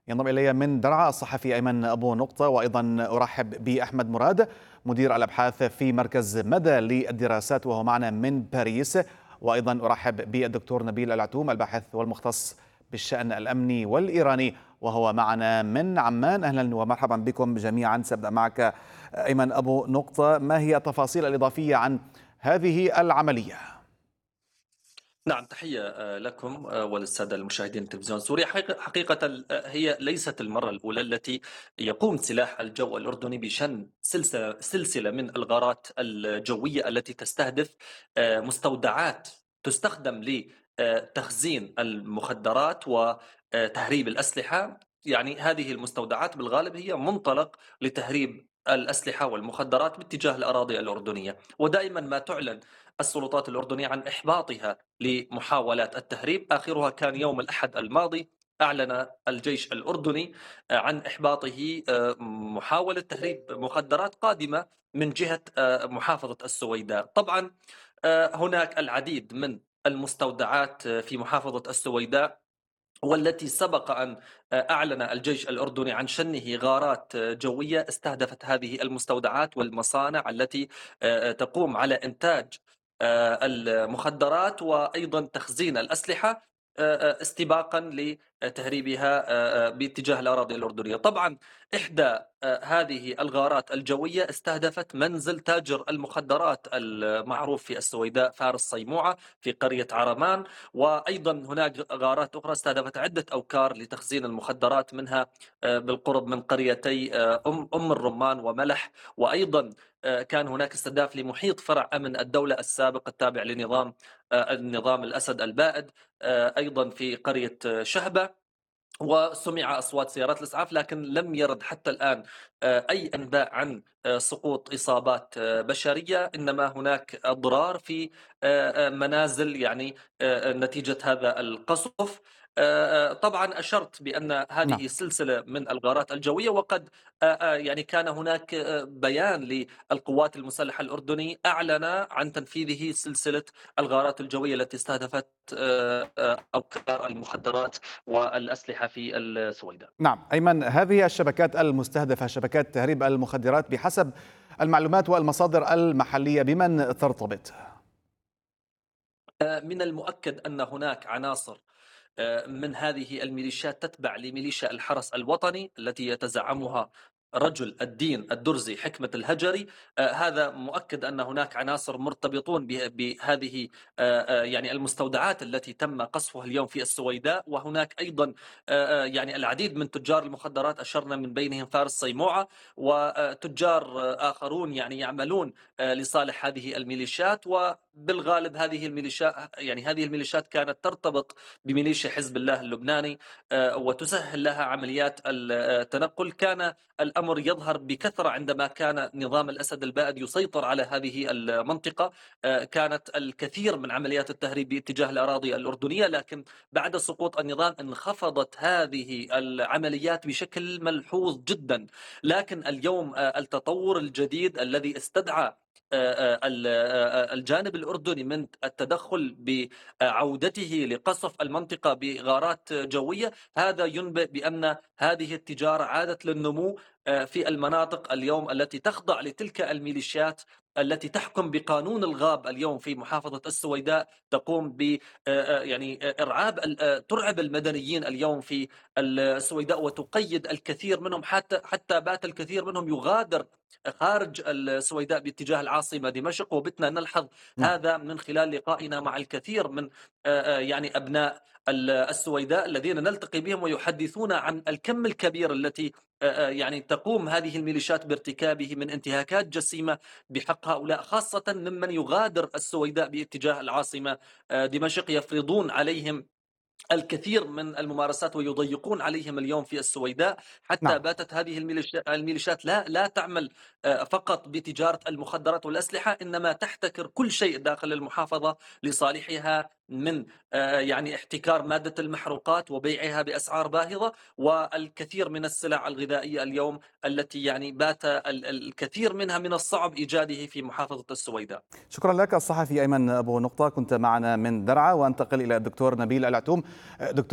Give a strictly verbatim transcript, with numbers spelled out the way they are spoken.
ينضم إلي من درعا الصحفي أيمن أبو نقطة، وأيضا أرحب بأحمد مراد مدير الأبحاث في مركز مدى للدراسات وهو معنا من باريس، وأيضا أرحب بالدكتور نبيل العتوم الباحث والمختص بالشأن الأمني والإيراني وهو معنا من عمان. أهلا ومرحبا بكم جميعا. سأبدأ معك أيمن أبو نقطة، ما هي التفاصيل الإضافية عن هذه العملية؟ نعم، تحية آه، لكم آه، وللسادة المشاهدين تلفزيون سوريا. حقيقة حقيقة، آه، هي ليست المرة الأولى التي يقوم سلاح الجو الأردني بشن سلسلة سلسلة من الغارات الجوية التي تستهدف آه، مستودعات تستخدم لتخزين المخدرات وتهريب الأسلحة. يعني هذه المستودعات بالغالب هي منطلق لتهريب الأسلحة والمخدرات باتجاه الأراضي الأردنية، ودائما ما تعلن السلطات الأردنية عن إحباطها لمحاولات التهريب. آخرها كان يوم الأحد الماضي، أعلن الجيش الأردني عن إحباطه آه، محاولة تهريب مخدرات قادمة من جهة آه، محافظة السويداء. طبعا آه، هناك العديد من المستودعات آه، في محافظة السويداء، والتي سبق أن آه، أعلن الجيش الأردني عن شنه غارات آه، جوية استهدفت هذه المستودعات والمصانع التي آه، تقوم على إنتاج آه، المخدرات وأيضا تخزين الأسلحة، آه، آه، استباقا لتهريبها آه، آه، باتجاه الأراضي الأردنية. طبعا إحدى آه، هذه الغارات الجوية استهدفت منزل تاجر المخدرات المعروف في السويداء فارس صيموعة في قرية عرمان. وأيضا هناك غارات أخرى استهدفت عدة أوكار لتخزين المخدرات، منها آه، بالقرب من قريتي آه، أم أم الرمان وملح. وأيضا آه، كان هناك استهداف لمحيط فرع أمن الدولة السابق التابع لنظام آه، النظام الأسد البائد، آه، أيضا في قرية آه، شهبة. وسمع أصوات سيارات الإسعاف، لكن لم يرد حتى الآن آه، أي أنباء عن آه، سقوط إصابات آه، بشرية، إنما هناك أضرار في آه، آه، منازل، يعني آه، آه، نتيجة هذا القصف. آه، آه، طبعا أشرت بأن نعم. هذه سلسلة من الغارات الجوية، وقد آه، آه، يعني كان هناك آه، بيان للقوات المسلحة الأردني أعلن عن تنفيذه سلسلة الغارات الجوية التي استهدفت آه، آه، أوكار المخدرات والأسلحة في السويداء. نعم أيمن، هذه الشبكات المستهدفة شبكات تهريب المخدرات بحسب المعلومات والمصادر المحلية بمن ترتبط؟ من المؤكد أن هناك عناصر آه، من هذه الميليشيات تتبع لميليشيا الحرس الوطني التي يتزعمها رجل الدين الدرزي حكمة الهجري. آه، هذا مؤكد أن هناك عناصر مرتبطون به- بهذه آه، آه، يعني المستودعات التي تم قصفها اليوم في السويداء. وهناك أيضا آه، آه، يعني العديد من تجار المخدرات، أشرنا من بينهم فارس صيموعة وتجار آه، آخرون يعني يعملون آه، لصالح هذه الميليشيات. وبالغالب هذه الميليشيات يعني هذه الميليشيات كانت ترتبط بميليشيا حزب الله اللبناني آه، وتسهل لها عمليات التنقل. كان الأمر يظهر بكثرة عندما كان نظام الأسد البائد يسيطر على هذه المنطقة. آه، كانت الكثير من عمليات التهريب باتجاه الأراضي الأردنية، لكن بعد سقوط النظام انخفضت هذه العمليات بشكل ملحوظ جدا. لكن اليوم آه، التطور الجديد الذي استدعى آه، آه، ال- آه، الجانب الأردني من التدخل بعودته لقصف المنطقة بغارات جوية، هذا ينبئ بأن هذه التجارة عادت للنمو آه، في المناطق اليوم التي تخضع لتلك الميليشيات التي تحكم بقانون الغاب اليوم في محافظة السويداء، تقوم ب آه، آه، يعني آه، إرعاب ال- آه، ترعب المدنيين اليوم في السويداء وتقيد الكثير منهم، حتى حتى بات الكثير منهم يغادر خارج السويداء باتجاه العاصمة دمشق. وبتنا نلحظ نعم. هذا من خلال لقائنا مع الكثير من آه، آه، يعني أبناء السويداء الذين نلتقي بهم ويحدثون عن الكم الكبير التي آه، آه، يعني تقوم هذه الميليشيات بارتكابه من انتهاكات جسيمة بحق هؤلاء، خاصة ممن يغادر السويداء باتجاه العاصمة آه، دمشق. يفرضون عليهم الكثير من الممارسات ويضيقون عليهم اليوم في السويداء، حتى نعم. باتت هذه الميليشيا- الميليشيات لا لا تعمل آه، فقط بتجارة المخدرات والأسلحة، إنما تحتكر كل شيء داخل المحافظة لصالحها، من آه، يعني احتكار مادة المحروقات وبيعها بأسعار باهظة، والكثير من السلع الغذائية اليوم التي يعني بات ال- الكثير منها من الصعب إيجاده في محافظة السويداء. شكرا لك الصحفي أيمن أبو نقطة، كنت معنا من درعا. وانتقل إلى الدكتور نبيل العتوم. دكتور